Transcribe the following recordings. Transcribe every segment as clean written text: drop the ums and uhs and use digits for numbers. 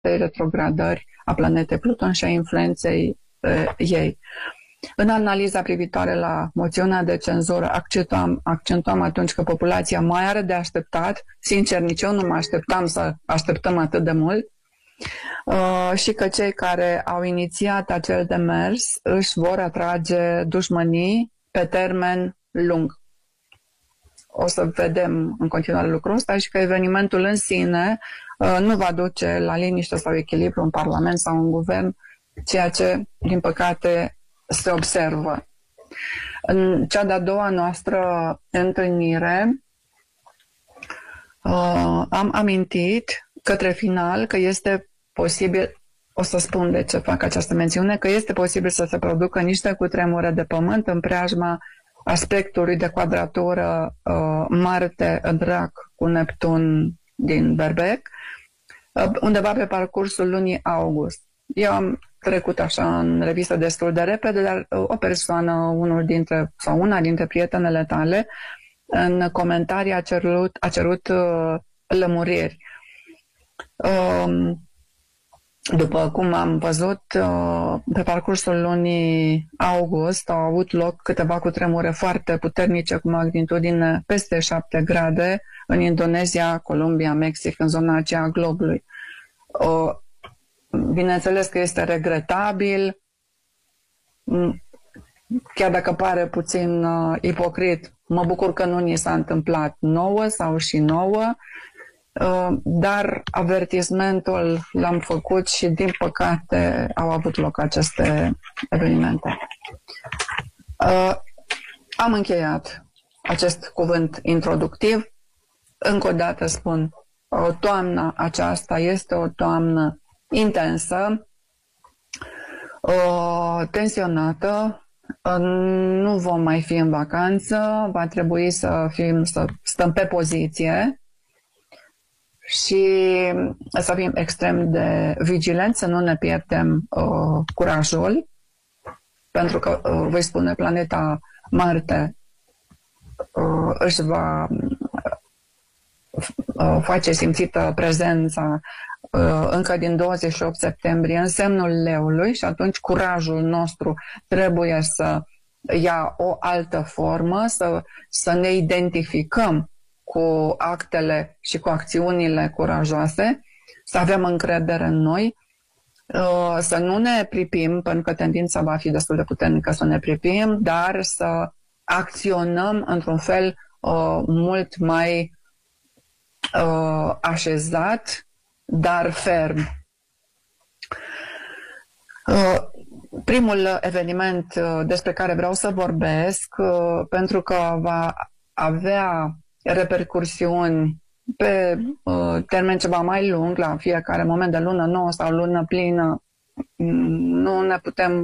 retrogradări a planetei Pluton și a influenței ei. În analiza privitoare la moțiunea de cenzură, accentuam atunci că populația mai are de așteptat. Sincer, nici eu nu mă așteptam să așteptăm atât de mult. Și că cei care au inițiat acel demers își vor atrage dușmănii pe termen lung. O să vedem în continuare lucrul ăsta și că evenimentul în sine nu va duce la liniște sau echilibru în Parlament sau în Guvern, ceea ce, din păcate, se observă. În cea de-a doua noastră întâlnire am amintit către final că este posibil, o să spun de ce fac această mențiune, că este posibil să se producă niște cutremure de pământ în preajma aspectului de quadratură Marte în drac cu Neptun din Berbec, undeva pe parcursul lunii august. Eu am trecut așa în revistă destul de repede, dar o persoană, una dintre prietenele tale, în comentarii a cerut lămuriri. După cum am văzut, pe parcursul lunii august au avut loc câteva cutremure foarte puternice cu magnitudine peste 7 grade în Indonezia, Columbia, Mexic, în zona aceea a globului. Bineînțeles că este regretabil, chiar dacă pare puțin ipocrit, mă bucur că nu ni s-a întâmplat nouă sau și nouă, dar avertismentul l-am făcut și din păcate au avut loc aceste evenimente. Am încheiat acest cuvânt introductiv. Încă o dată spun, toamna aceasta este o toamnă intensă, tensionată, nu vom mai fi în vacanță, va trebui să stăm pe poziție și să fim extrem de vigilenți, să nu ne pierdem curajul, pentru că, voi spune, planeta Marte își va face simțită prezența încă din 28 septembrie în semnul Leului și atunci curajul nostru trebuie să ia o altă formă, să ne identificăm cu actele și cu acțiunile curajoase, să avem încredere în noi, să nu ne pripim, pentru că tendința va fi destul de puternică să ne pripim, dar să acționăm într-un fel mult mai așezat, dar ferm. Primul eveniment despre care vreau să vorbesc, pentru că va avea repercursiuni pe termen ceva mai lung, la fiecare moment de lună nouă sau lună plină, nu ne putem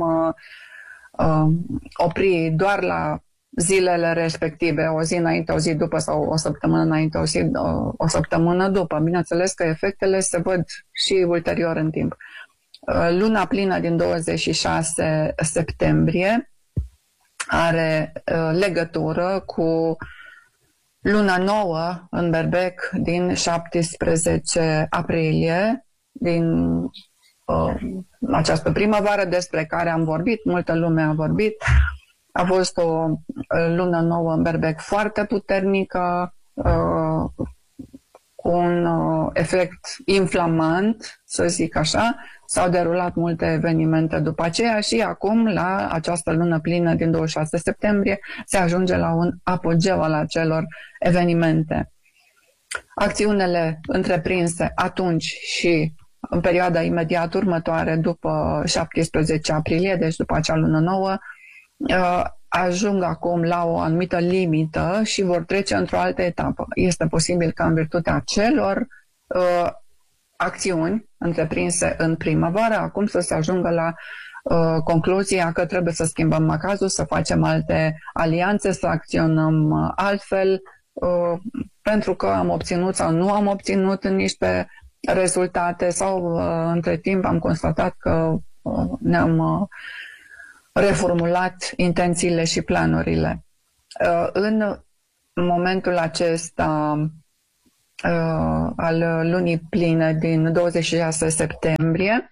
opri doar la zilele respective, o zi înainte, o zi după sau o săptămână înainte, o săptămână după. Bineînțeles că efectele se văd și ulterior în timp. Luna plină din 26 septembrie are legătură cu luna nouă în Berbec din 17 aprilie, din această primăvară despre care am vorbit, multă lume a vorbit. A fost o lună nouă în Berbec foarte puternică, cu un efect inflamant, să zic așa. S-au derulat multe evenimente după aceea și acum, la această lună plină din 26 septembrie, se ajunge la un apogeu al acelor evenimente. Acțiunile întreprinse atunci și în perioada imediat următoare, după 17 aprilie, deci după acea lună nouă, ajung acum la o anumită limită și vor trece într-o altă etapă. Este posibil ca în virtutea acelor acțiuni întreprinse în primăvară, acum să se ajungă la concluzia că trebuie să schimbăm macazul, să facem alte alianțe, să acționăm altfel, pentru că am obținut sau nu am obținut niște rezultate sau între timp am constatat că ne-am reformulat intențiile și planurile. În momentul acesta al lunii pline din 26 septembrie.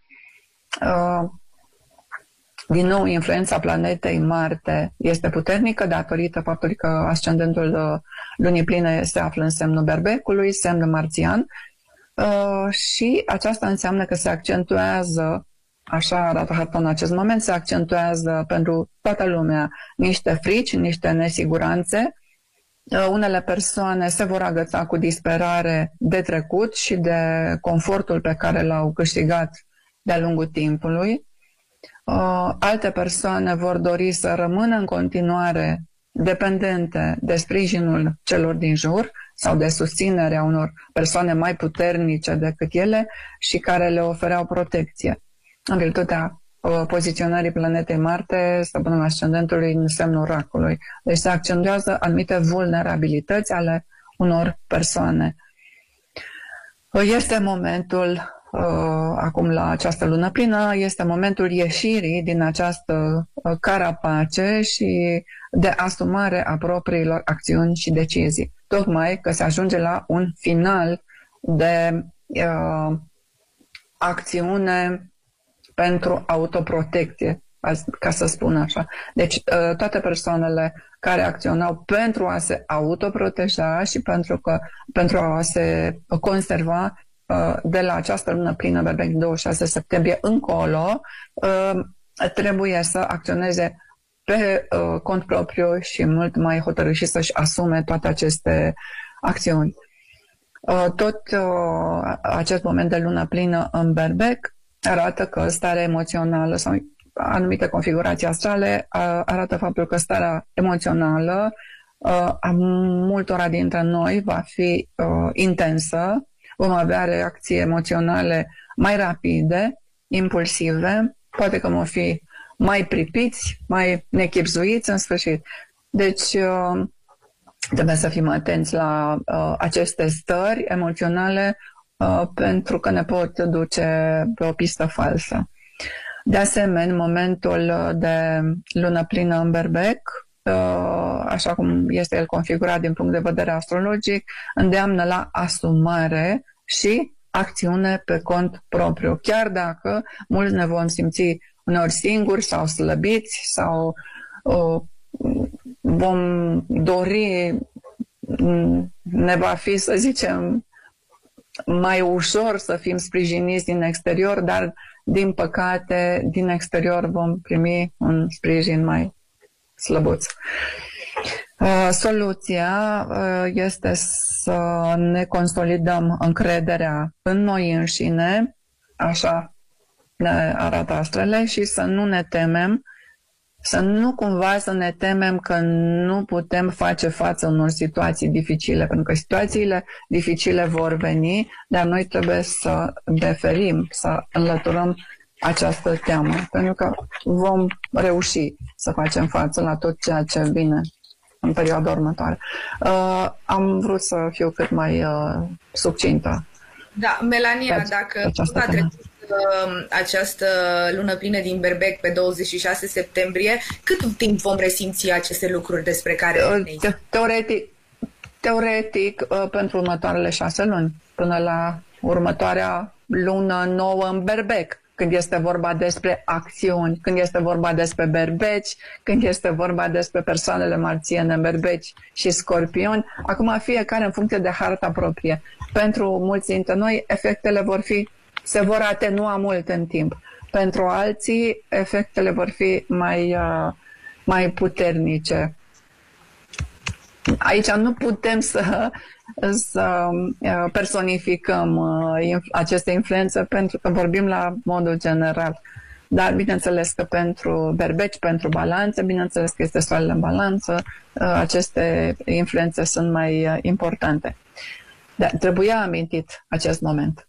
Din nou, influența planetei Marte este puternică datorită faptului că ascendentul lunii pline se află în semnul Berbecului, semnul marțian, și aceasta înseamnă că se accentuează, așa arată harta în acest moment, se accentuează pentru toată lumea niște frici, niște nesiguranțe. Unele persoane se vor agăța cu disperare de trecut și de confortul pe care l-au câștigat de-a lungul timpului. Alte persoane vor dori să rămână în continuare dependente de sprijinul celor din jur sau de susținerea unor persoane mai puternice decât ele și care le ofereau protecție. În virtutea poziționării planetei Marte, stăpânul ascendentului în semnul racului. Deci se accentuează anumite vulnerabilități ale unor persoane. Este momentul, acum la această lună plină, este momentul ieșirii din această carapace și de asumare a propriilor acțiuni și decizii. Tocmai că se ajunge la un final de acțiune pentru autoprotecție, ca să spun așa. Deci toate persoanele care acționau pentru a se autoproteja și pentru a se conserva de la această lună plină, Berbec, 26 septembrie încolo, trebuie să acționeze pe cont propriu și mult mai hotărât și să-și asume toate aceste acțiuni. Tot acest moment de lună plină în Berbec arată că starea emoțională sau anumite configurații astrale arată faptul că starea emoțională a multora dintre noi va fi intensă, vom avea reacții emoționale mai rapide, impulsive, poate că vom fi mai pripiți, mai nechibzuiți în sfârșit. Deci trebuie să fim atenți la aceste stări emoționale pentru că ne pot duce pe o pistă falsă. De asemenea, în momentul de lună plină în Berbec, așa cum este el configurat din punct de vedere astrologic, îndeamnă la asumare și acțiune pe cont propriu. Chiar dacă mulți ne vom simți uneori singuri sau slăbiți sau vom dori, ne va fi, să zicem, mai ușor să fim sprijiniți din exterior, dar din păcate din exterior vom primi un sprijin mai slăbuț. Soluția este să ne consolidăm încrederea în noi înșine, așa ne arată astrele, și să nu ne temem, să nu cumva să ne temem că nu putem face față unor situații dificile, pentru că situațiile dificile vor veni, dar noi trebuie să deferim, să înlăturăm această teamă, pentru că vom reuși să facem față la tot ceea ce vine în perioada următoare. Am vrut să fiu cât mai succintă. Da, Melania, dacă va trece această lună plină din Berbec pe 26 septembrie, cât timp vom resimți aceste lucruri despre care Teoretic, pentru următoarele 6 luni, până la următoarea lună nouă în Berbec, când este vorba despre acțiuni, când este vorba despre berbeci, când este vorba despre persoanele marțiene în berbeci și scorpioni. Acum fiecare în funcție de harta proprie. Pentru mulți dintre noi efectele se vor atenua mult în timp. Pentru alții efectele vor fi mai puternice. Aici nu putem să personificăm aceste influențe pentru că vorbim la modul general. Dar bineînțeles că pentru berbeci, pentru balanță, bineînțeles că este soarele în balanță, aceste influențe sunt mai importante. Dar trebuia amintit acest moment.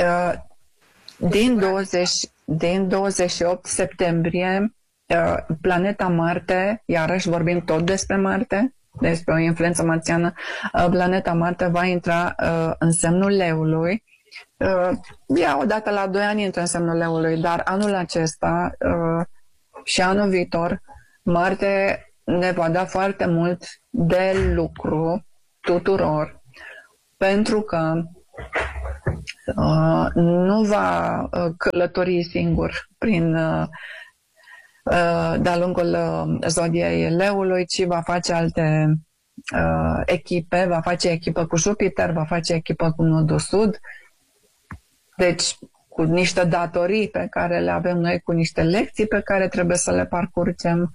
Din 28 septembrie, planeta Marte, iarăși vorbim tot despre Marte, despre o influență marțiană, planeta Marte va intra în semnul Leului. Ea odată la 2 ani intră în semnul Leului, dar anul acesta și anul viitor Marte ne va da foarte mult de lucru tuturor. pentru că nu va călători singur de-a lungul zodiei leului, ci va face alte echipe, va face echipă cu Jupiter, va face echipă cu Nodul Sud, deci cu niște datorii pe care le avem noi, cu niște lecții pe care trebuie să le parcurgem.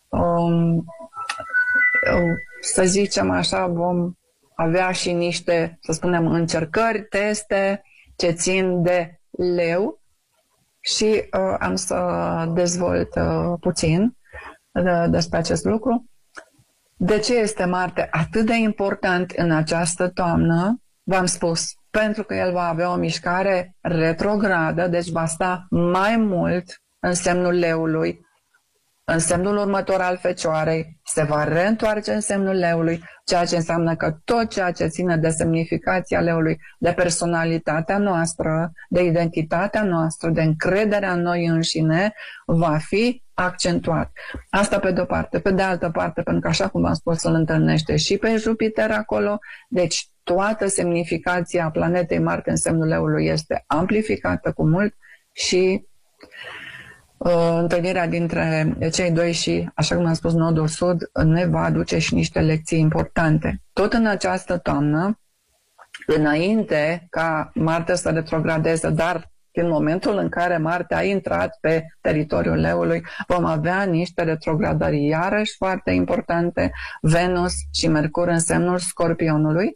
Să zicem așa, vom avea și niște, să spunem, încercări, teste ce țin de leu și am să dezvolt puțin despre acest lucru. De ce este Marte atât de important în această toamnă? V-am spus, pentru că el va avea o mișcare retrogradă, deci va sta mai mult în semnul leului, în semnul următor al Fecioarei, se va reîntoarce în semnul leului, ceea ce înseamnă că tot ceea ce ține de semnificația leului, de personalitatea noastră, de identitatea noastră, de încrederea în noi înșine, va fi accentuat. Asta pe de-o parte. Pe de altă parte, pentru că așa cum v-am spus, îl întâlnește și pe Jupiter acolo, deci toată semnificația planetei Marte în semnul leului este amplificată cu mult și întâlnirea dintre cei doi și, așa cum am spus, Nodul Sud ne va aduce și niște lecții importante. Tot în această toamnă, înainte ca Marte să retrogradeze, dar în momentul în care Marte a intrat pe teritoriul leului, vom avea niște retrogradări iarăși foarte importante, Venus și Mercur în semnul Scorpionului,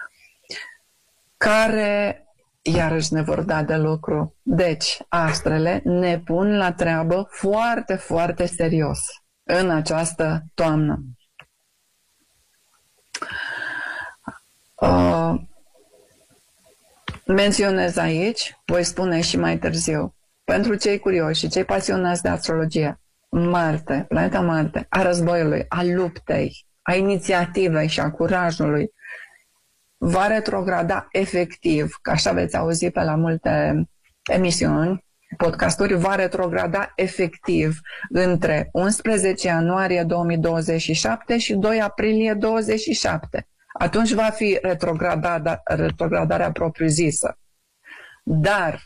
care iarăși ne vor da de lucru. Deci, astrele ne pun la treabă foarte, foarte serios în această toamnă. Menționez aici, voi spune și mai târziu, pentru cei curioși și cei pasionați de astrologie, Marte, planeta Marte, a războiului, a luptei, a inițiativei și a curajului, va retrograda efectiv, că așa veți auzi pe la multe emisiuni, podcasturi, va retrograda efectiv între 11 ianuarie 2027 și 2 aprilie 2027. Atunci va fi retrogradarea propriu-zisă. Dar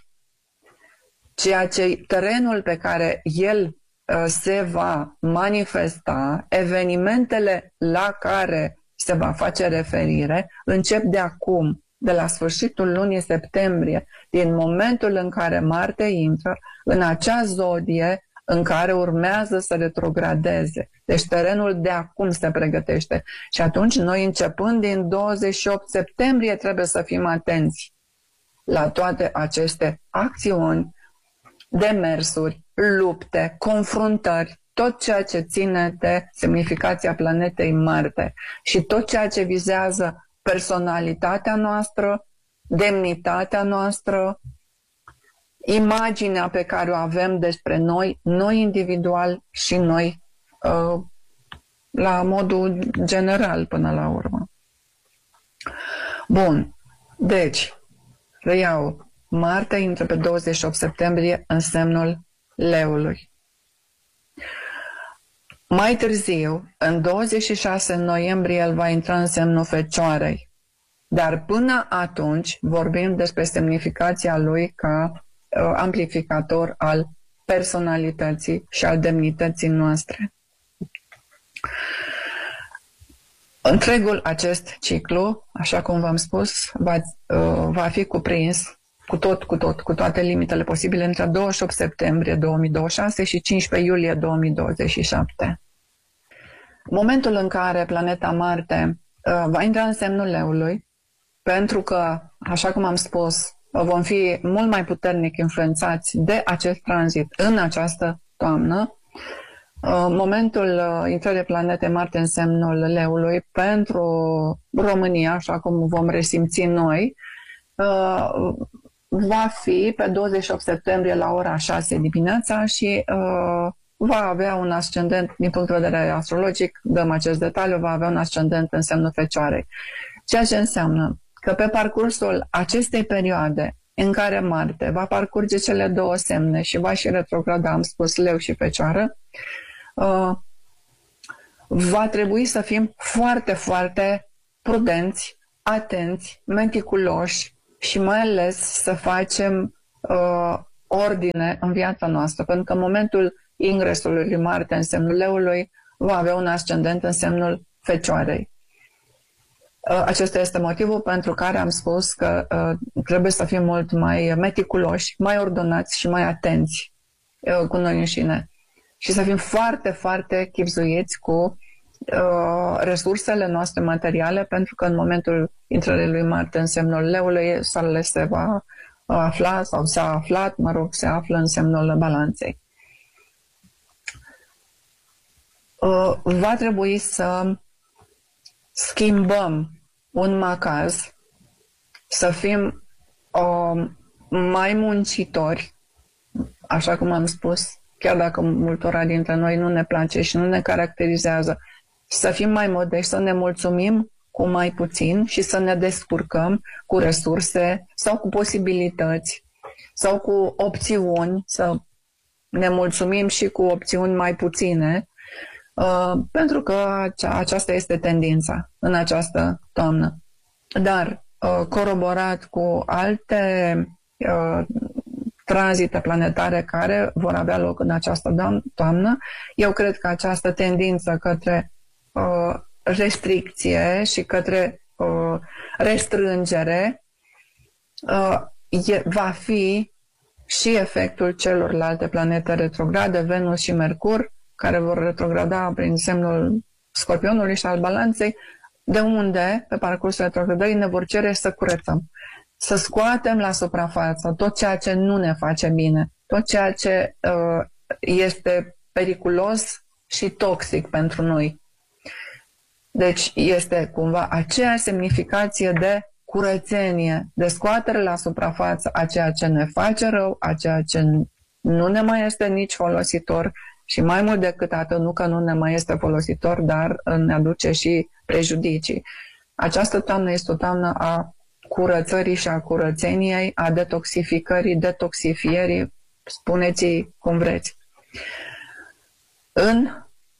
terenul pe care el se va manifesta, evenimentele la care se va face referire, încep de acum, de la sfârșitul lunii septembrie, din momentul în care Marte intră în acea zodie în care urmează să retrogradeze. Deci terenul de acum se pregătește. Și atunci noi, începând din 28 septembrie, trebuie să fim atenți la toate aceste acțiuni, demersuri, lupte, confruntări, tot ceea ce ține de semnificația planetei Marte și tot ceea ce vizează personalitatea noastră, demnitatea noastră, imaginea pe care o avem despre noi, noi individual și noi la modul general până la urmă. Bun, deci, reiau, Marte intră pe 28 septembrie în semnul leului. Mai târziu, în 26 noiembrie, el va intra în semnul Fecioarei. Dar până atunci vorbim despre semnificația lui ca amplificator al personalității și al demnității noastre. Întregul acest ciclu, așa cum v-am spus, va fi cuprins cu toate limitele posibile între 28 septembrie 2026 și 15 iulie 2027. Momentul în care planeta Marte va intra în semnul leului, pentru că, așa cum am spus, vom fi mult mai puternic influențați de acest tranzit în această toamnă, momentul intrării planetei Marte în semnul leului pentru România, așa cum vom resimți noi, va fi pe 28 septembrie la ora 6 dimineața și va avea un ascendent, din punct de vedere astrologic, dăm acest detaliu, va avea un ascendent în semnul Fecioarei. Ceea ce înseamnă că pe parcursul acestei perioade în care Marte va parcurge cele două semne și va și retrograda, am spus, leu și Fecioară, va trebui să fim foarte, foarte prudenți atenți, meticuloși și mai ales să facem ordine în viața noastră, pentru că în momentul ingresului lui Marte în semnul Leului va avea un ascendent în semnul Fecioarei. Acesta este motivul pentru care am spus că trebuie să fim mult mai meticuloși, mai ordonați și mai atenți cu noi înșine și să fim foarte, foarte chibzuiți cu resursele noastre materiale, pentru că în momentul intrării lui Marte în semnul Leului, soarele se va afla sau s-a aflat, se află în semnul Balanței. Va trebui să schimbăm un macaz, să fim mai muncitori, așa cum am spus, chiar dacă multora dintre noi nu ne place și nu ne caracterizează, să fim mai modești, să ne mulțumim cu mai puțin și să ne descurcăm cu resurse sau cu posibilități sau cu opțiuni, să ne mulțumim și cu opțiuni mai puține, pentru că aceasta este tendința în această toamnă. Dar coroborat cu alte tranzite planetare care vor avea loc în această toamnă, eu cred că această tendință către restricție și către restrângere va fi și efectul celorlalte planete retrograde, Venus și Mercur, care vor retrograda prin semnul Scorpionului și al Balanței, de unde, pe parcursul retrogradării, ne vor cere să curățăm, să scoatem la suprafață tot ceea ce nu ne face bine, tot ceea ce este periculos și toxic pentru noi. Deci este cumva aceeași semnificație de curățenie, de scoatere la suprafață a ceea ce ne face rău, a ceea ce nu ne mai este nici folositor și mai mult decât atât, nu că nu ne mai este folositor, dar ne aduce și prejudicii. Această toamnă este o toamnă a curățării și a curățeniei, a detoxificării, detoxifierii, spuneți cum vreți. În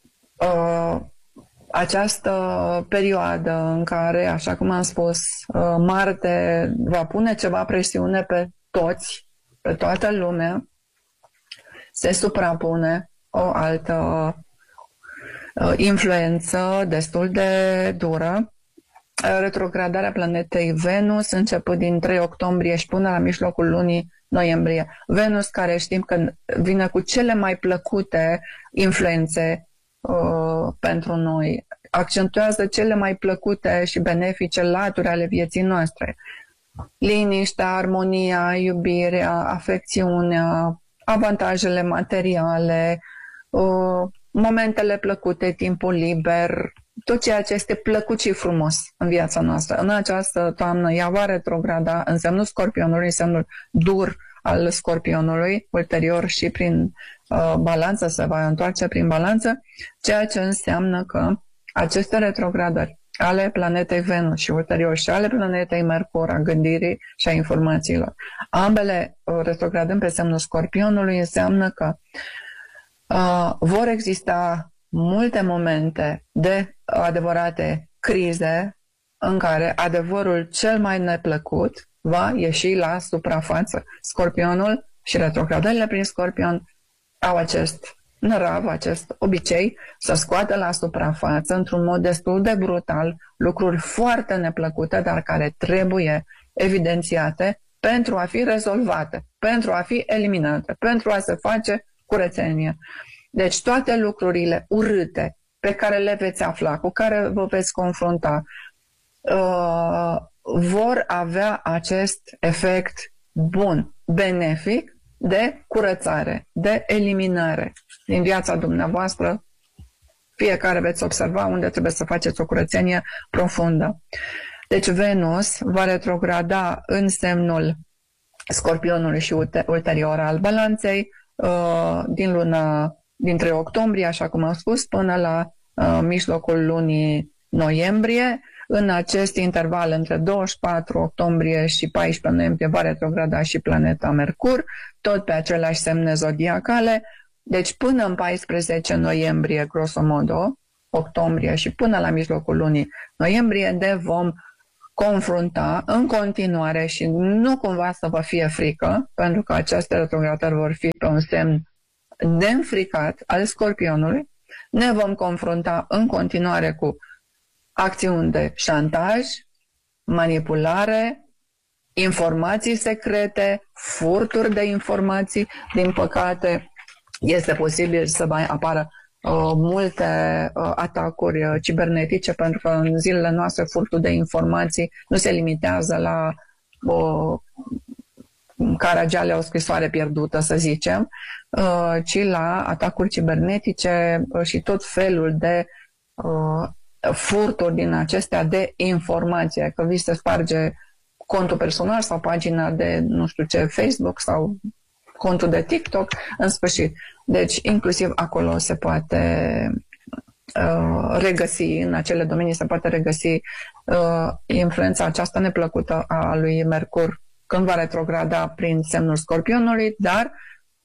această perioadă în care, așa cum am spus, Marte va pune ceva presiune pe toți, pe toată lumea, se suprapune o altă influență destul de dură, retrogradarea planetei Venus, începând din 3 octombrie și până la mijlocul lunii noiembrie. Venus, care știm că vine cu cele mai plăcute influențe pentru noi, accentuează cele mai plăcute și benefice laturi ale vieții noastre. Liniștea, armonia, iubirea, afecțiunea, avantajele materiale, momentele plăcute, timpul liber, tot ceea ce este plăcut și frumos în viața noastră. În această toamnă ea va retrograda în semnul Scorpionului, semnul dur al Scorpionului, ulterior și prin balanță, se va întoarce prin balanță, ceea ce înseamnă că aceste retrogradări ale planetei Venus și ulterior și ale planetei Mercur, a gândirii și a informațiilor, ambele retrogradând pe semnul Scorpionului, înseamnă că vor exista multe momente de adevărate crize în care adevărul cel mai neplăcut va ieși la suprafață. Scorpionul și retrogradările prin Scorpion au acest nărav, acest obicei să scoată la suprafață într-un mod destul de brutal lucruri foarte neplăcute, dar care trebuie evidențiate pentru a fi rezolvate, pentru a fi eliminate, pentru a se face curățenie. Deci toate lucrurile urâte pe care le veți afla, cu care vă veți confrunta, vor avea acest efect bun, benefic, de curățare, de eliminare din viața dumneavoastră. Fiecare veți observa unde trebuie să faceți o curățenie profundă. Deci Venus va retrograda în semnul Scorpionului și ulterior al Balanței din 3 octombrie, așa cum am spus, până la mijlocul lunii noiembrie. În acest interval între 24 octombrie și 14 noiembrie va retrograda și planeta Mercur, tot pe aceleași semne zodiacale. Deci până în 14 noiembrie, grosomodo, octombrie și până la mijlocul lunii noiembrie, ne vom confrunta în continuare și nu cumva să vă fie frică, pentru că aceste retrogradări vor fi pe un semn neînfricat al Scorpionului. Ne vom confrunta în continuare cu acțiuni de șantaj, manipulare, informații secrete, furturi de informații. Din păcate, este posibil să mai apară multe atacuri cibernetice, pentru că în zilele noastre furtul de informații nu se limitează la Caragiale, o scrisoare pierdută, să zicem, ci la atacuri cibernetice și tot felul de furturi din acestea de informație, că vi se sparge contul personal sau pagina de nu știu ce, Facebook sau contul de TikTok, în sfârșit. Deci, inclusiv acolo se poate regăsi, în acele domenii se poate regăsi influența aceasta neplăcută a lui Mercur când va retrograda prin semnul Scorpionului, dar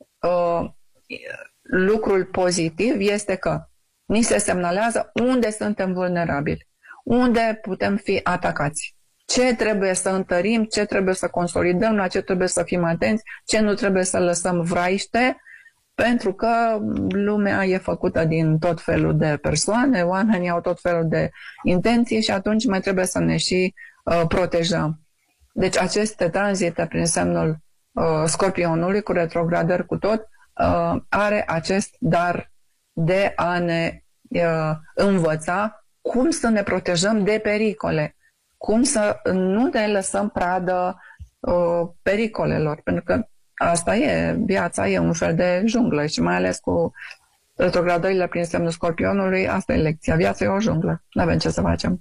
lucrul pozitiv este că ni se semnalează unde suntem vulnerabili, unde putem fi atacați, ce trebuie să întărim, ce trebuie să consolidăm, la ce trebuie să fim atenți, ce nu trebuie să lăsăm vraiște, pentru că lumea e făcută din tot felul de persoane, oamenii au tot felul de intenții și atunci mai trebuie să ne și protejăm. Deci aceste tranzite prin semnul Scorpionului, cu retrogradări cu tot, are acest dar de a ne învăța cum să ne protejăm de pericole, cum să nu ne lăsăm pradă pericolelor, pentru că asta e, viața e un fel de junglă și mai ales cu retrogradările prin semnul Scorpionului, asta e lecția, viața e o junglă, nu avem ce să facem.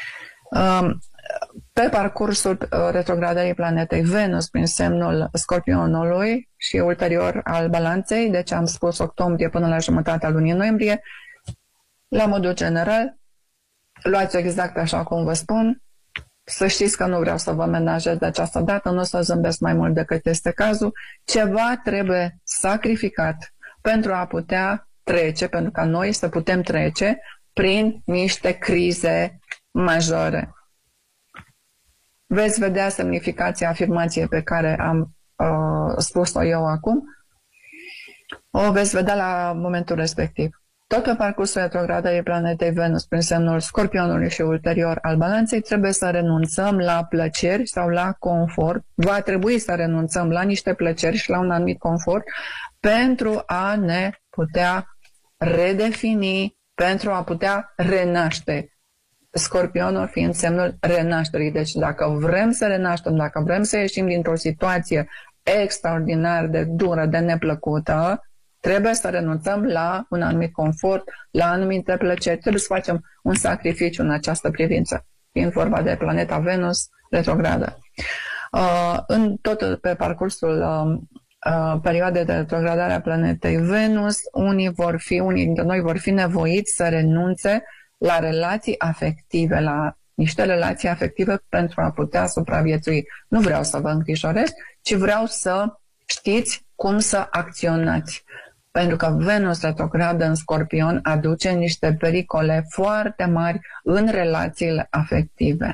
Pe parcursul retrogradării planetei Venus prin semnul Scorpionului și ulterior al Balanței, deci am spus octombrie până la jumătatea lunii noiembrie, la modul general, luați exact așa cum vă spun. Să știți că nu vreau să vă menajez de această dată, nu o să zâmbesc mai mult decât este cazul. Ceva trebuie sacrificat pentru a putea trece, pentru ca noi să putem trece prin niște crize majore. Veți vedea semnificația afirmației pe care am spus-o eu acum. O veți vedea la momentul respectiv. Tot pe parcursul retrogradării planetei Venus prin semnul Scorpionului și ulterior al Balanței trebuie să renunțăm la plăceri sau la confort. Va trebui să renunțăm la niște plăceri și la un anumit confort pentru a ne putea redefini, pentru a putea renaște. Scorpionul fiind semnul renașterii. Deci dacă vrem să renaștem, dacă vrem să ieșim dintr-o situație extraordinar de dură, de neplăcută, trebuie să renunțăm la un anumit confort, la anumite plăceri. Trebuie să facem un sacrificiu în această privință, fiind vorba de planeta Venus retrogradă. Tot pe parcursul perioadei de retrogradare a planetei Venus, unii dintre noi vor fi nevoiți să renunțe la relații afective, la niște relații afective pentru a putea supraviețui. Nu vreau să vă îngrijorez, ci vreau să știți cum să acționați. Pentru că Venus retrogradă în Scorpion aduce niște pericole foarte mari în relațiile afective.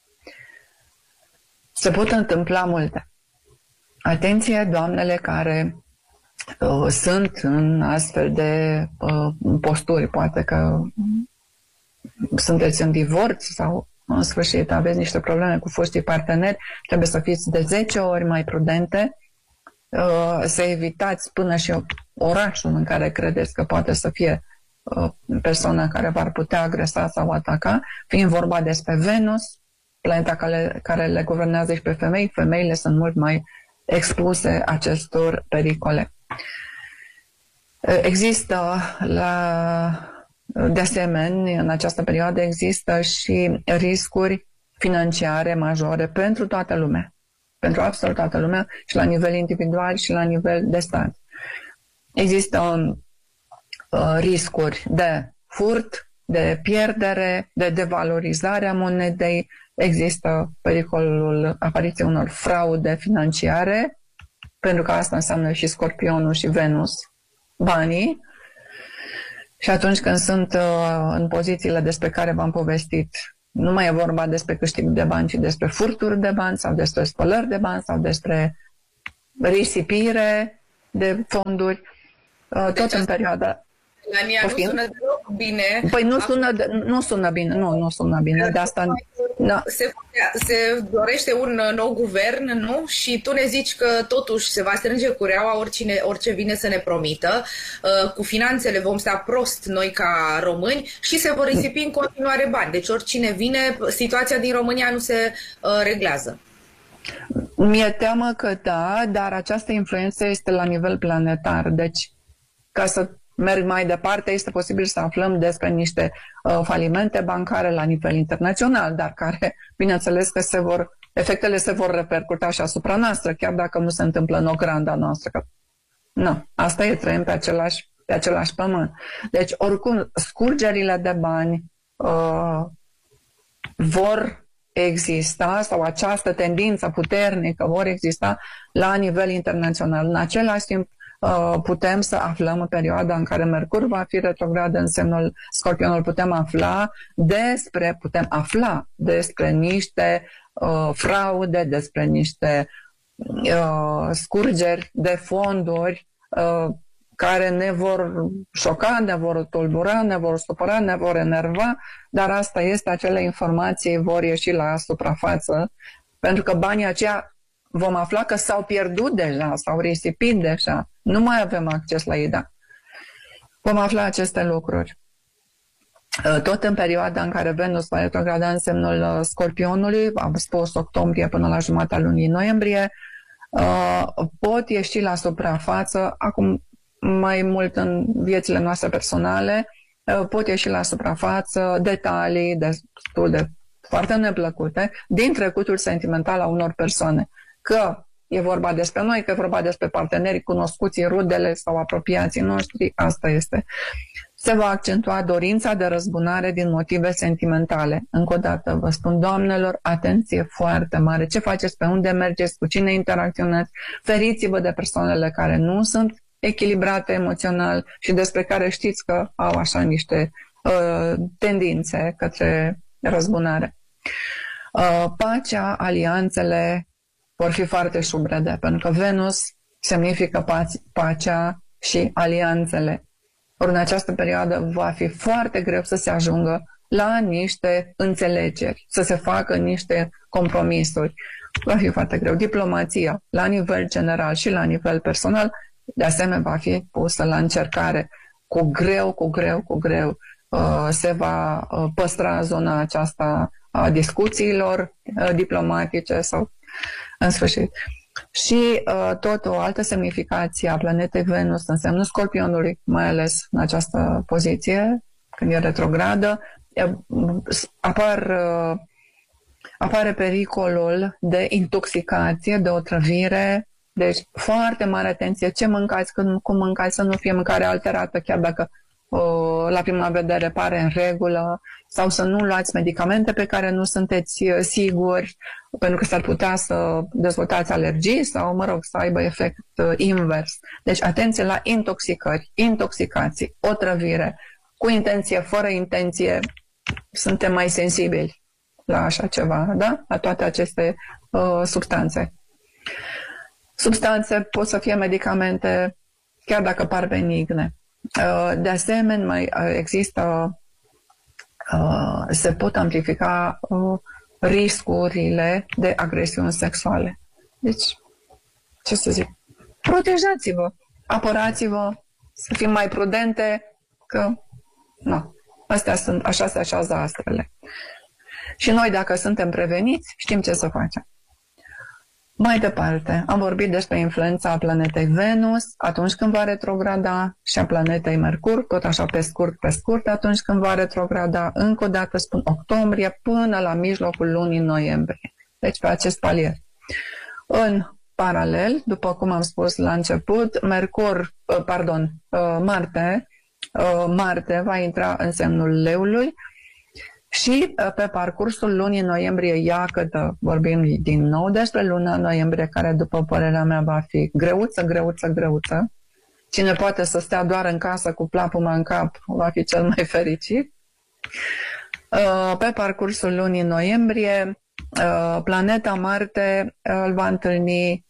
Se pot întâmpla multe. Atenție, doamnele care sunt în astfel de posturi, poate că sunteți în divorț sau în sfârșit aveți niște probleme cu foștii parteneri, trebuie să fiți de 10 ori mai prudente, să evitați până și orașul în care credeți că poate să fie persoana care v-ar putea agresa sau ataca, fiind vorba despre Venus, planeta care le guvernează și pe femei. Femeile sunt mult mai expuse acestor pericole. Există de asemenea, în această perioadă există și riscuri financiare majore pentru toată lumea, pentru absolut toată lumea, și la nivel individual și la nivel de stat. Există riscuri de furt, de pierdere, de devalorizare a monedei, există pericolul apariției unor fraude financiare, pentru că asta înseamnă și Scorpionul și Venus, banii. Și atunci când sunt în pozițiile despre care v-am povestit, Nu mai e vorba despre câștig de bani, ci despre furturi de bani sau despre spălări de bani sau despre risipire de fonduri, tot în perioada... Melania, nu sună deloc bine. Păi nu sună bine, nu sună bine. De asta... Se dorește un nou guvern, nu? Și tu ne zici că totuși se va strânge cureaua orice vine să ne promită. Cu finanțele vom sta prost noi ca români și se vor risipi în continuare bani. Deci oricine vine, situația din România nu se reglează. Mi-e teamă că da, dar această influență este la nivel planetar. Deci, ca să merg mai departe, este posibil să aflăm despre niște falimente bancare la nivel internațional, dar care, bineînțeles că efectele se vor repercuta și asupra noastră, chiar dacă nu se întâmplă în ogranda noastră. Nu, asta e, trăim pe același pământ. Deci, oricum, scurgerile de bani vor exista, sau această tendință puternică vor exista la nivel internațional. În același timp, putem să aflăm în perioada în care Mercur va fi retrograd în semnul Scorpionul, putem afla despre niște fraude, despre niște scurgeri de fonduri care ne vor șoca, ne vor tulbura, ne vor supăra, ne vor enerva, dar asta este, acele informații vor ieși la suprafață, pentru că banii aceia vom afla că s-au pierdut deja, s-au risipit deja, nu mai avem acces la ei, da. Vom afla aceste lucruri. Tot în perioada în care Venus va retrograda în semnul Scorpionului, am spus octombrie până la jumătatea lunii noiembrie, pot ieși la suprafață, acum mai mult în viețile noastre personale, pot ieși la suprafață detalii destul de foarte neplăcute din trecutul sentimental a unor persoane. Că e vorba despre noi, că e vorba despre partenerii cunoscuții, rudele sau apropiații noștri, asta este. Se va accentua dorința de răzbunare din motive sentimentale. Încă o dată vă spun, doamnelor, atenție foarte mare. Ce faceți, pe unde mergeți, cu cine interacționați? Feriți-vă de persoanele care nu sunt echilibrate emoțional și despre care știți că au așa niște tendințe către răzbunare. Pacea, alianțele vor fi foarte șubrede, pentru că Venus semnifică pacea și alianțele. Ori în această perioadă va fi foarte greu să se ajungă la niște înțelegeri, să se facă niște compromisuri. Va fi foarte greu. Diplomația, la nivel general și la nivel personal, de asemenea va fi pusă la încercare. Cu greu se va păstra zona aceasta a discuțiilor diplomatice sau în sfârșit. Și tot o altă semnificație a planetei Venus în semnul Scorpionului, mai ales în această poziție, când e retrogradă, apare pericolul de intoxicație, de otrăvire. Deci foarte mare atenție ce mâncați, cum mâncați, să nu fie mâncare alterată, chiar dacă la prima vedere pare în regulă, sau să nu luați medicamente pe care nu sunteți siguri, pentru că s-ar putea să dezvoltați alergii sau, mă rog, să aibă efect invers. Deci atenție la intoxicări, intoxicații, otrăvire, cu intenție, fără intenție, suntem mai sensibili la așa ceva, da? La toate aceste substanțe. Substanțe pot să fie medicamente, chiar dacă par benigne. De asemenea, mai există, se pot amplifica riscurile de agresiuni sexuale. Deci, ce să zic, protejați-vă, apărați-vă, să fim mai prudente, că, nu, astea sunt, așa se așează astrele. Și noi, dacă suntem preveniți, știm ce să facem. Mai departe, am vorbit despre influența planetei Venus atunci când va retrograda și a planetei Mercur, tot așa pe scurt, atunci când va retrograda, încă o dată spun octombrie, până la mijlocul lunii noiembrie. Deci pe acest palier. În paralel, după cum am spus la început, Marte va intra în semnul Leului. Și pe parcursul lunii noiembrie, iată, vorbim din nou despre luna noiembrie, care, după părerea mea, va fi greuță. Cine poate să stea doar în casă cu plapuma în cap va fi cel mai fericit. Pe parcursul lunii noiembrie, planeta Marte îl va întâlni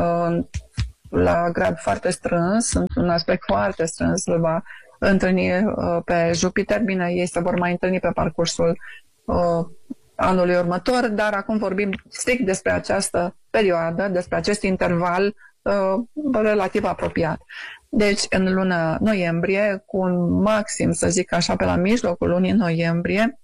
la grad foarte strâns, într-un aspect foarte strâns, îl va întâlni pe Jupiter. Bine, ei se vor mai întâlni pe parcursul anului următor, dar acum vorbim strict despre această perioadă, despre acest interval relativ apropiat. Deci, în luna noiembrie, cu un maxim, să zic așa, pe la mijlocul lunii noiembrie,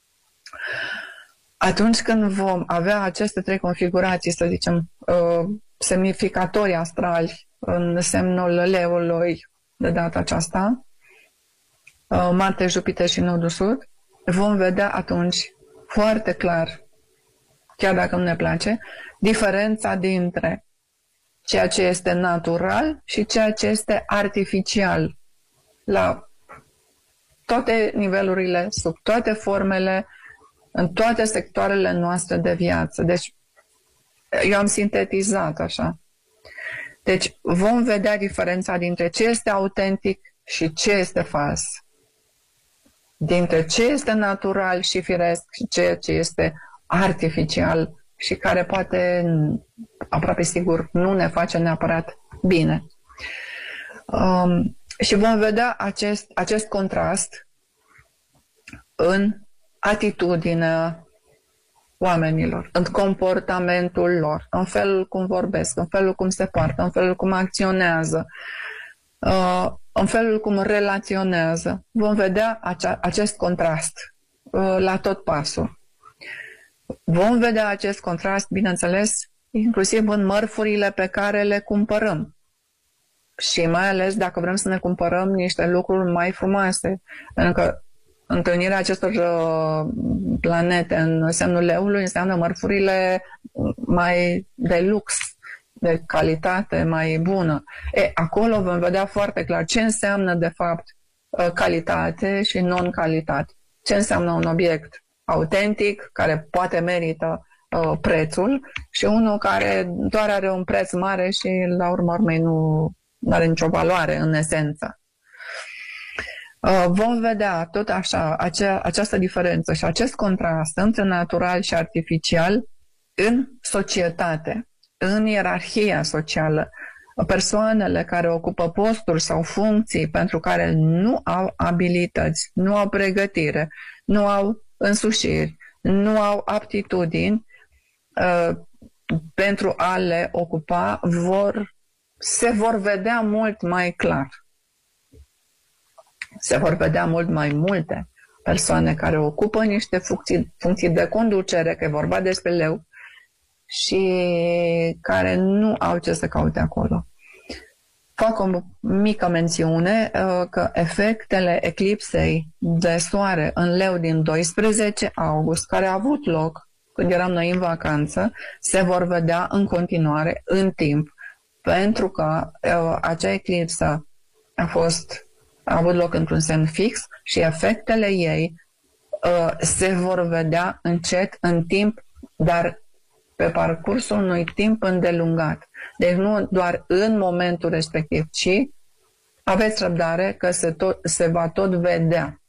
atunci când vom avea aceste trei configurații, să zicem, semnificatorii astrali în semnul Leului de data aceasta, Marte, Jupiter și Nodul Sud, vom vedea atunci foarte clar, chiar dacă nu ne place, diferența dintre ceea ce este natural și ceea ce este artificial la toate nivelurile, sub toate formele, în toate sectoarele noastre de viață. Deci, eu am sintetizat așa. Deci, vom vedea diferența dintre ce este autentic și ce este fals. Dintre ce este natural și firesc și ceea ce este artificial și care poate, aproape sigur, nu ne face neapărat bine. Și vom vedea acest contrast în atitudinea oamenilor, în comportamentul lor, în felul cum vorbesc, în felul cum se poartă, în felul cum acționează, în felul cum relaționează. Vom vedea acest contrast la tot pasul. Vom vedea acest contrast, bineînțeles, inclusiv în mărfurile pe care le cumpărăm. Și mai ales dacă vrem să ne cumpărăm niște lucruri mai frumoase. Pentru că întâlnirea acestor planete în semnul Leului înseamnă mărfurile mai de lux, de calitate mai bună. Acolo vom vedea foarte clar ce înseamnă de fapt calitate și non-calitate. Ce înseamnă un obiect autentic, care poate merită prețul, și unul care doar are un preț mare și la urma urmei nu are nicio valoare în esență. Vom vedea tot așa această diferență și acest contrast între natural și artificial în societate, în ierarhia socială. Persoanele care ocupă posturi sau funcții pentru care nu au abilități, nu au pregătire, nu au însușiri, nu au aptitudini pentru a le ocupa, se vor vedea mult mai clar. Se vor vedea mult mai multe persoane care ocupă niște funcții de conducere, că e vorba despre Leu, și care nu au ce să caute acolo. Fac o mică mențiune că efectele eclipsei de soare în Leu din 12 august, care a avut loc când eram noi în vacanță, se vor vedea în continuare în timp, pentru că acea eclipsă a avut loc într-un semn fix și efectele ei se vor vedea încet, în timp, dar pe parcursul unui timp îndelungat. Deci nu doar în momentul respectiv, ci aveți răbdare că se va tot vedea.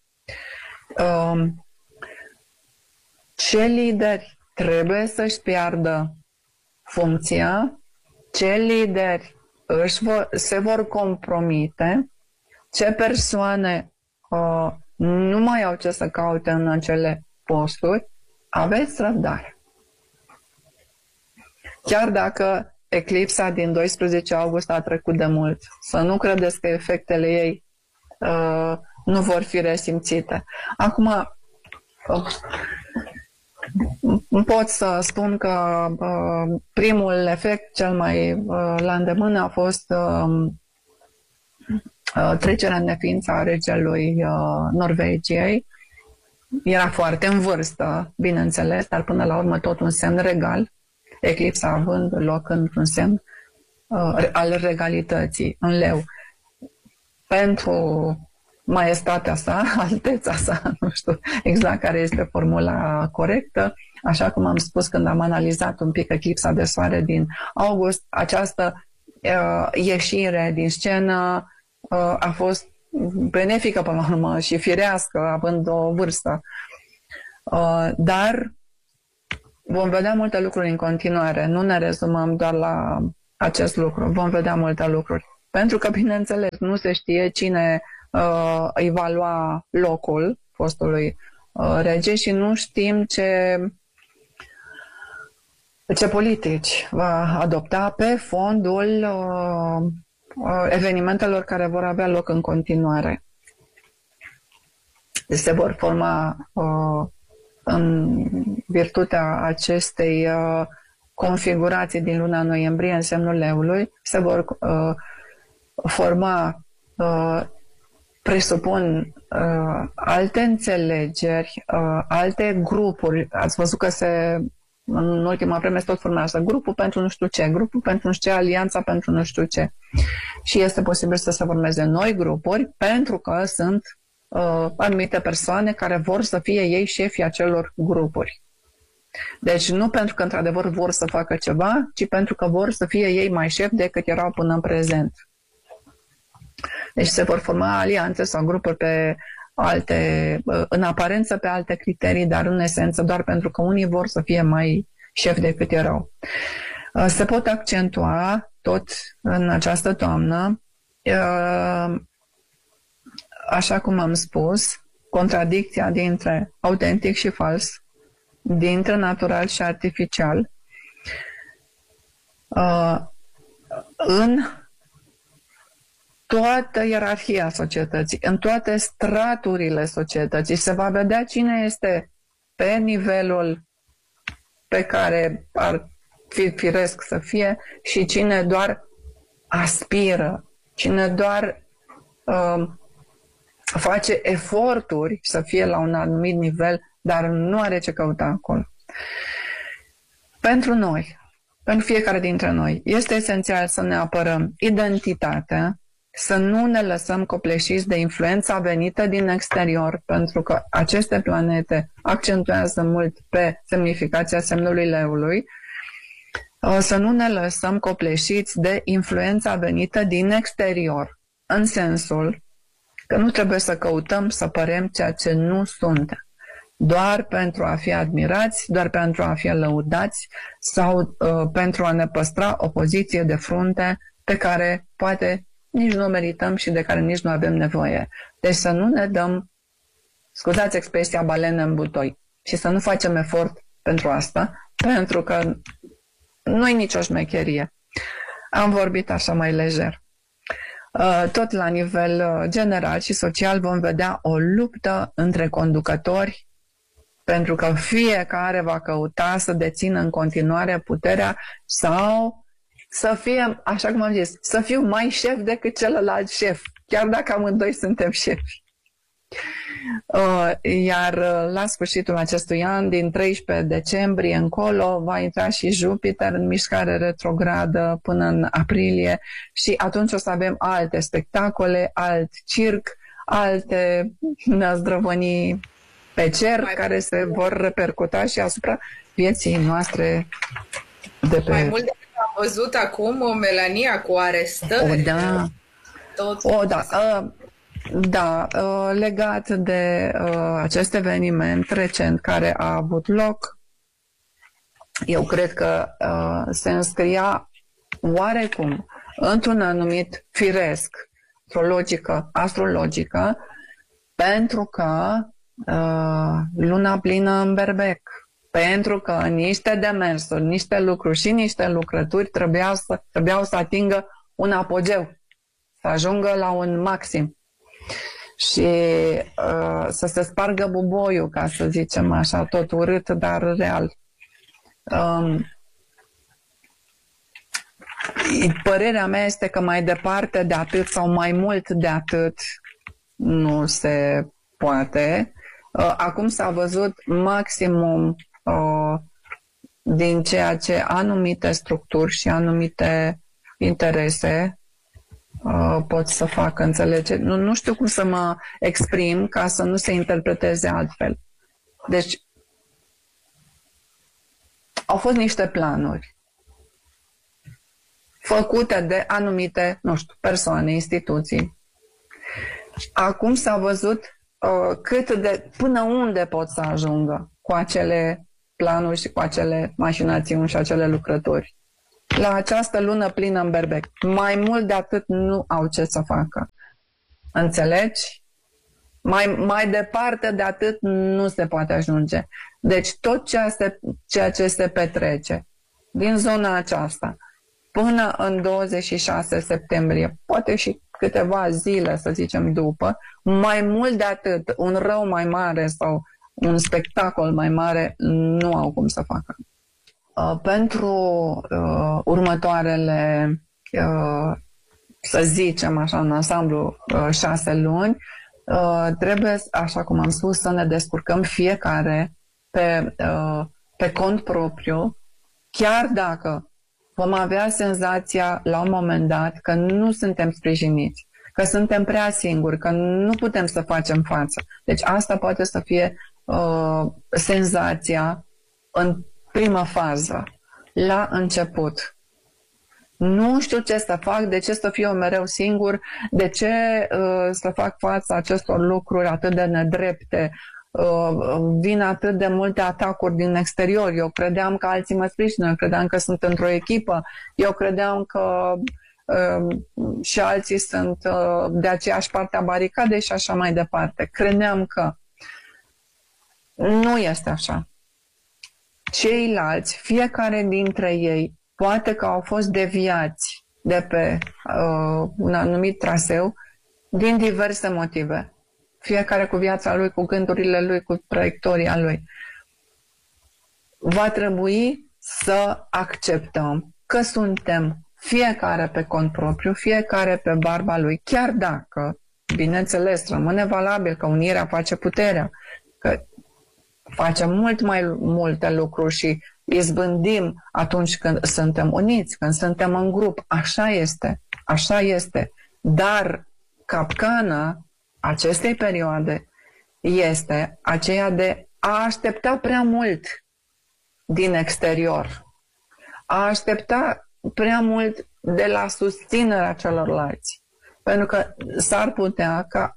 Ce lideri trebuie să-și piardă funcția, ce lideri se vor compromite, ce persoane nu mai au ce să caute în acele posturi, aveți răbdare. Chiar dacă eclipsa din 12 august a trecut de mult, să nu credeți că efectele ei nu vor fi resimțite. Acum, pot să spun că primul efect cel mai la îndemână a fost trecerea în neființă a regelui Norvegiei. Era foarte în vârstă, bineînțeles, dar până la urmă tot un semn regal, eclipsa având loc într-un semn al regalității, în Leu. Pentru maestatea sa, alteța sa, nu știu exact care este formula corectă, așa cum am spus când am analizat un pic eclipsa de soare din august, această ieșire din scenă a fost benefică până la urmă și firească, având o vârstă. Dar vom vedea multe lucruri în continuare. Nu ne rezumăm doar la acest lucru. Vom vedea multe lucruri. Pentru că, bineînțeles, nu se știe cine îi va lua locul fostului rege și nu știm ce politici va adopta pe fondul evenimentelor care vor avea loc în continuare. Se vor forma în virtutea acestei configurații din luna noiembrie în semnul leului, se vor forma, presupun, alte înțelegeri, alte grupuri. Ați văzut că în ultima vreme se tot formează grupul pentru nu știu ce, grupul pentru nu știu ce, alianța pentru nu știu ce. Și este posibil să se formeze noi grupuri pentru că sunt anumite persoane care vor să fie ei șefii acelor grupuri. Deci nu pentru că într-adevăr vor să facă ceva, ci pentru că vor să fie ei mai șefi decât erau până în prezent. Deci se vor forma alianțe sau grupuri pe alte, în aparență pe alte criterii, dar în esență doar pentru că unii vor să fie mai șefi decât erau. Se pot accentua tot în această toamnă, așa cum am spus, contradicția dintre autentic și fals, dintre natural și artificial, în toată ierarhia societății, în toate straturile societății. Se va vedea cine este pe nivelul pe care ar fi firesc să fie și cine doar aspiră, cine doar face eforturi să fie la un anumit nivel, dar nu are ce căuta acolo. Pentru noi, pentru fiecare dintre noi, este esențial să ne apărăm identitatea, să nu ne lăsăm copleșiți de influența venită din exterior, pentru că aceste planete accentuează mult pe semnificația semnului leului, să nu ne lăsăm copleșiți de influența venită din exterior, în sensul că nu trebuie să căutăm să părem ceea ce nu suntem, doar pentru a fi admirați, doar pentru a fi lăudați sau pentru a ne păstra o poziție de frunte pe care poate nici nu o merităm și de care nici nu avem nevoie. Deci să nu ne dăm, scuzați expresia, balenă în butoi și să nu facem efort pentru asta, pentru că nu-i nicio șmecherie. Am vorbit așa mai lejer. Tot la nivel general și social vom vedea o luptă între conducători, pentru că fiecare va căuta să dețină în continuare puterea sau să fie, așa cum am zis, să fiu mai șef decât celălalt șef, chiar dacă amândoi suntem șefi. Iar la sfârșitul acestui an, din 13 decembrie încolo, va intra și Jupiter în mișcare retrogradă până în aprilie și atunci o să avem alte spectacole, alt circ, alte năzdrăvănii pe cer care se vor repercuta și asupra vieții noastre de pe... Mai mult decât am văzut acum Melania cu arestări. Da. Da, legat de acest eveniment recent care a avut loc, eu cred că se înscria oarecum într-un anumit firesc, într-o logică astrologică, pentru că luna plină în Berbec, pentru că niște demersuri, niște lucruri și niște lucrături trebuiau să atingă un apogeu, să ajungă la un maxim și să se spargă buboiul, ca să zicem așa, tot urât, dar real. Părerea mea este că mai departe de atât sau mai mult de atât nu se poate. Acum s-a văzut maximum din ceea ce anumite structuri și anumite interese pot să facă înțelegere. Nu știu cum să mă exprim ca să nu se interpreteze altfel. Deci, au fost niște planuri făcute de anumite, nu știu, persoane, instituții. Acum s-a văzut până unde pot să ajungă cu acele planuri și cu acele mașinațiuni și acele lucrători. La această lună plină în berbec. Mai mult de atât nu au ce să facă. Înțelegi? Mai departe de atât nu se poate ajunge. Deci tot ceea ce se petrece din zona aceasta până în 26 septembrie, poate și câteva zile, să zicem, după, mai mult de atât, un rău mai mare sau un spectacol mai mare nu au cum să facă. Pentru următoarele, să zicem așa, în ansamblu 6 luni, trebuie, așa cum am spus, să ne descurcăm fiecare pe cont propriu, chiar dacă vom avea senzația la un moment dat că nu suntem sprijiniți, că suntem prea singuri, că nu putem să facem față. Deci asta poate să fie senzația în prima fază, la început. Nu știu ce să fac, de ce să fiu mereu singur, de ce să fac față acestor lucruri atât de nedrepte, vin atât de multe atacuri din exterior. Eu credeam că alții mă sprijină, eu credeam că sunt într-o echipă, eu credeam că și alții sunt de aceeași parte a baricadei și așa mai departe. Credeam că nu este așa. Ceilalți, fiecare dintre ei, poate că au fost deviați de pe un anumit traseu din diverse motive. Fiecare cu viața lui, cu gândurile lui, cu traiectoria lui. Va trebui să acceptăm că suntem fiecare pe cont propriu, fiecare pe barba lui, chiar dacă, bineînțeles, rămâne valabil că unirea face puterea, că facem mult mai multe lucruri și izbândim atunci când suntem uniți, când suntem în grup. Așa este, așa este. Dar capcana acestei perioade este aceea de a aștepta prea mult din exterior, a aștepta prea mult de la susținerea celorlalți. Pentru că s-ar putea ca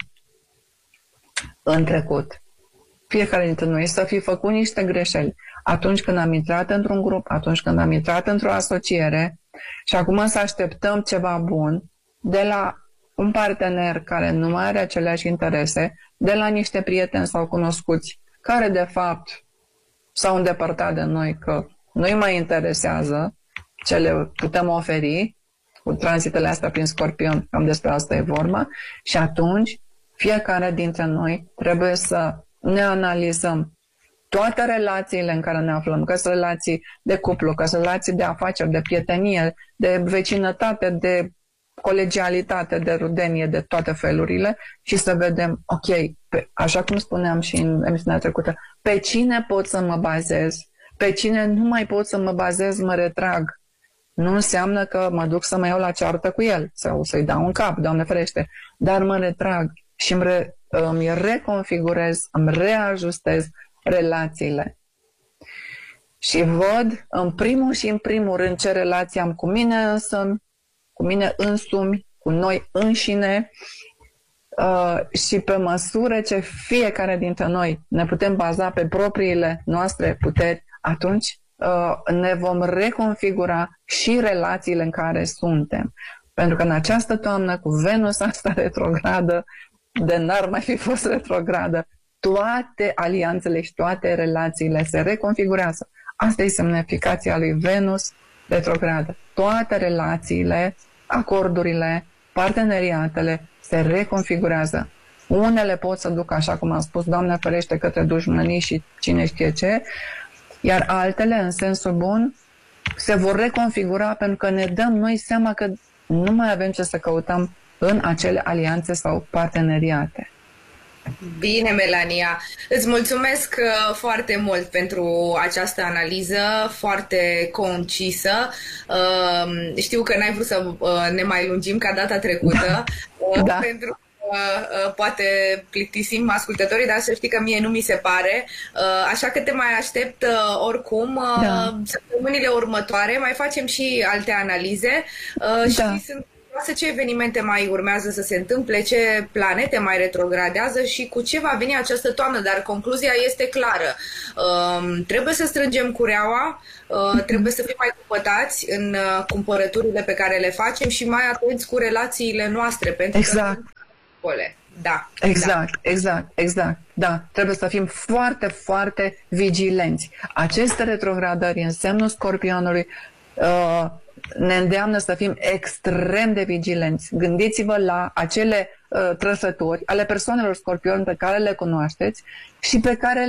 în trecut fiecare dintre noi să fi făcut niște greșeli atunci când am intrat într-un grup, atunci când am intrat într-o asociere și acum să așteptăm ceva bun de la un partener care nu mai are aceleași interese, de la niște prieteni sau cunoscuți care de fapt s-au îndepărtat de noi, că nu-i mai interesează ce le putem oferi cu tranzitele astea prin Scorpion, cam despre asta e vorba, și atunci fiecare dintre noi trebuie să ne analizăm toate relațiile în care ne aflăm, că sunt relații de cuplu, că sunt relații de afaceri, de prietenie, de vecinătate, de colegialitate, de rudenie, de toate felurile și să vedem, ok, așa cum spuneam și în emisiunea trecută, pe cine pot să mă bazez, pe cine nu mai pot să mă bazez, mă retrag. Nu înseamnă că mă duc să mă iau la ceartă cu el sau să-i dau un cap, Doamne ferește, dar mă retrag și îmi reconfigurez, îmi reajustez relațiile. Și văd în primul și în primul rând ce relație am cu mine însumi, cu noi înșine, și pe măsură ce fiecare dintre noi ne putem baza pe propriile noastre puteri, atunci ne vom reconfigura și relațiile în care suntem. Pentru că în această toamnă, cu Venus asta retrogradă, de n-ar mai fi fost retrogradă, toate alianțele și toate relațiile se reconfigurează. Asta e semnificația lui Venus retrogradă. Toate relațiile, acordurile, parteneriatele se reconfigurează. Unele pot să ducă, așa cum am spus, Doamne ferește, către dușmănii și cine știe ce, iar altele, în sensul bun, se vor reconfigura pentru că ne dăm noi seama că nu mai avem ce să căutăm în acele alianțe sau parteneriate. Bine, Melania. Îți mulțumesc foarte mult pentru această analiză foarte concisă. Știu că n-ai vrut să ne mai lungim ca data trecută, da. Pentru poate plictisim ascultătorii, dar să știi că mie nu mi se pare. Așa că te mai aștept oricum. Săptămânile următoare mai facem și alte analize și sunt ce evenimente mai urmează să se întâmple, ce planete mai retrogradează și cu ce va veni această toamnă, dar concluzia este clară. Trebuie să strângem cureaua, trebuie să fim mai cupătați în cumpărăturile pe care le facem și mai atenți cu relațiile noastre, pentru că da. Exact. Da, trebuie să fim foarte, foarte vigilenți. Aceste retrogradări în semnul Scorpionului ne îndeamnă să fim extrem de vigilenți. Gândiți-vă la acele trăsături ale persoanelor Scorpion pe care le cunoașteți și pe care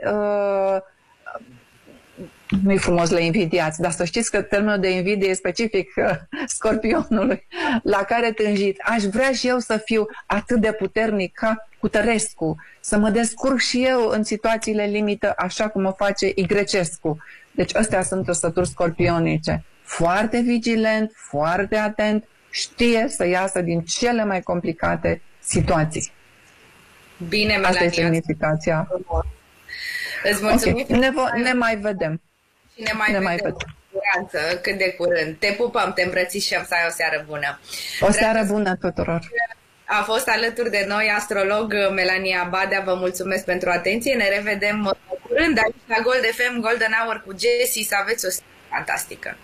nu-i frumos, le invidiați, dar să știți că termenul de invidie e specific Scorpionului, la care tânjiți. Aș vrea și eu să fiu atât de puternic ca Cutărescu, să mă descurc și eu în situațiile limită, așa cum o face Igrecescu. Deci astea sunt trăsături scorpionice. Foarte vigilent, foarte atent, știe să iasă din cele mai complicate situații. Bine, Melania. Asta e semnificația. Îți mulțumim. Okay. Ne mai vedem. Și ne mai vedem. Cât de curând. Te pupăm, te îmbrățișăm, să ai o seară bună. O seară bună tuturor. A fost alături de noi astrolog Melania Badea. Vă mulțumesc pentru atenție. Ne revedem curând aici la Gold FM, Golden Hour cu Jessie. Să aveți o seară fantastică.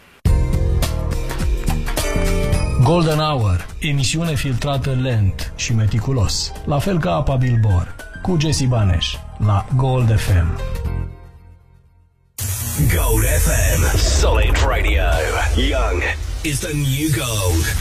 Golden Hour, emisiune filtrată lent și meticulos, la fel ca apa Bilbor, cu Jessie Baneș, la Gold FM. Gold FM, solid radio. Young is the new gold.